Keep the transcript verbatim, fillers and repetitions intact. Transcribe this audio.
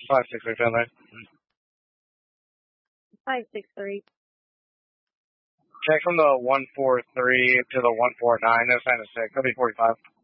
five six three Finley. five six three. Check from the one four three to the one four nine. No sign of sick. Copy forty-five.